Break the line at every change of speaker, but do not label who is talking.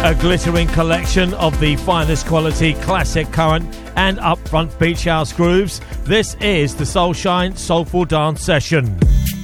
A glittering collection of the finest quality classic, current and upfront beach house grooves. This is the Soulshine Soulful Dance Session.